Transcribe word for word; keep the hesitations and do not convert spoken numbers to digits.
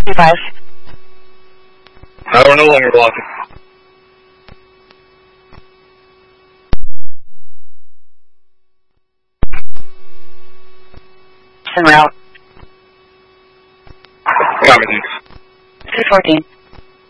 sixty-five. Uh, we're no longer blocking. En route. Copy, thanks. two fourteen.